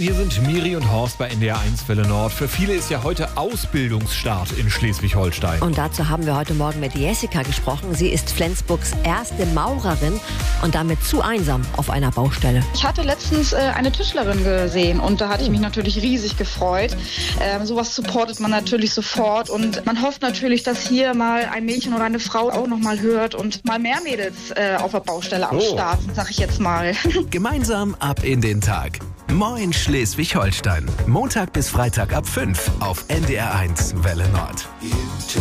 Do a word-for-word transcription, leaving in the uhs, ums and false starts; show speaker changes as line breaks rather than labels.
hier sind Miri und Horst bei N D R eins Welle Nord. Für viele ist ja heute Ausbildungsstart in Schleswig-Holstein.
Und dazu haben wir heute Morgen mit Jessica gesprochen. Sie ist Flensburgs erste Maurerin und damit zu einsam auf einer Baustelle.
Ich hatte letztens äh, eine Tischlerin gesehen und da hatte ich mich natürlich riesig gefreut. Ähm, sowas supportet man natürlich sofort und man hofft natürlich, dass hier mal ein Mädchen oder eine Frau auch noch mal hört und mal mehr Mädels äh, auf der Baustelle am
Oh.
Start sind, sag ich jetzt mal.
Gemeinsam ab in den Tag. Moin Schleswig-Holstein. Montag bis Freitag ab fünf auf N D R eins Welle Nord.